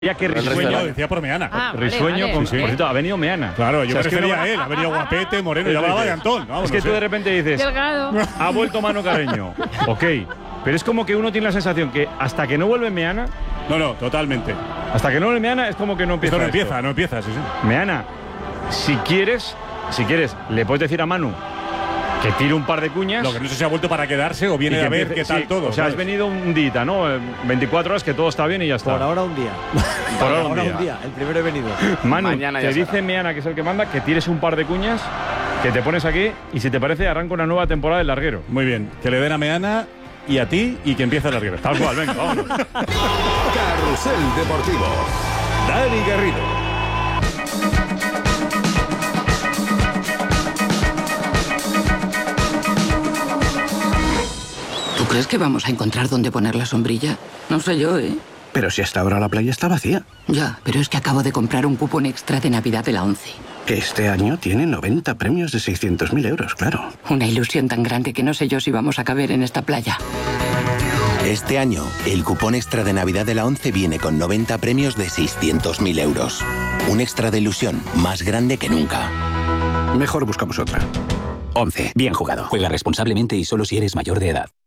Ya que Risueño. Risueño, Decía por Meana. Risueño, vale. con, Sí, sí. por cierto, ha venido Meana. Claro, yo O sea, me es que refería no- a él. Ha venido Guapete, Moreno, yo hablaba de Antón. Vamos, Es que no tú sé. de repente dices, Delgado. ha vuelto Manu Carreño. Ok, pero es como que uno tiene la sensación que hasta que no vuelve Meana, No, totalmente. hasta que no vuelve Meana es como que no empieza. Esto no esto. empieza, no empieza, sí, sí. Meana, si quieres, le puedes decir a Manu que tire un par de cuñas. Lo que no sé si ha vuelto para quedarse o y viene que a ver empiece- qué tal sí, todo. O sea, has ¿sabes? venido un día, ¿no? 24 horas que todo está bien y ya está. Por ahora un día. Por ahora un día. El primero he venido. Manu, Mañana te ya dice será. Meana, que es el que manda, que tires un par de cuñas, que te pones aquí y si te parece arranca una nueva temporada del larguero. Muy bien. Que le den a Meana y a ti y que empiece el larguero. Tal cual, venga, vámonos. Carrusel Deportivo. Dani Garrido. ¿Tú crees que vamos a encontrar dónde poner la sombrilla? No sé yo, ¿eh? Pero si hasta ahora la playa está vacía. Ya, pero es que acabo de comprar un cupón extra de Navidad de la 11. Que este año tiene 90 premios de 600.000 euros, claro. Una ilusión tan grande que no sé yo si vamos a caber en esta playa. Este año, el cupón extra de Navidad de la 11 viene con 90 premios de 600.000 euros. Un extra de ilusión más grande que nunca. Mejor buscamos otra. 11. Bien jugado. Juega responsablemente y solo si eres mayor de edad.